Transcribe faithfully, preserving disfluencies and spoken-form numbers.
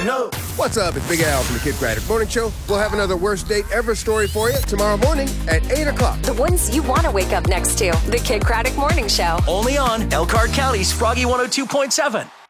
know. What's up? It's Big Al from the Kid Craddock Morning Show. We'll have another worst date ever story for you tomorrow morning at eight o'clock. The ones you want to wake up next to. The Kid Craddock Morning Show. Only on Elkhart County's Froggy one oh two point seven.